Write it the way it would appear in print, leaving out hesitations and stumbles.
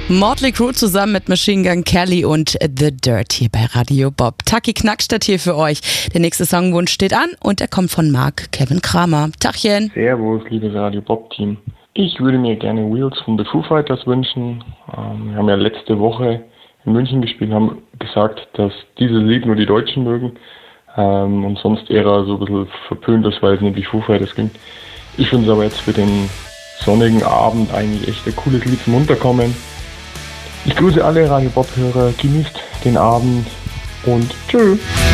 Motley Crue zusammen mit Machine Gun Kelly und The Dirt hier bei Radio Bob. Taki Knackstadt hier für euch. Der nächste Songwunsch steht an und er kommt von Mark Kevin Kramer. Tachchen. Servus, liebes Radio Bob Team. Ich würde mir gerne Wheels von The Foo Fighters wünschen. Wir haben ja letzte Woche in München gespielt, haben gesagt, dass dieses Lied nur die Deutschen mögen und sonst eher so ein bisschen verpönt ist, weil es nicht wie Foo Fighters klingt. Ich finde es aber jetzt für den sonnigen Abend eigentlich echt ein cooles Lied zum Runterkommen. Ich grüße alle Radio Bob-Hörer, genießt den Abend und tschüss.